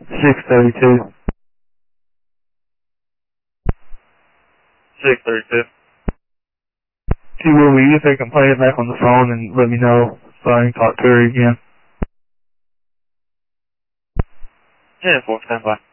632. 632. She will be. If they can play it back on the phone and let me know so I can talk to her again. 10-4, stand by.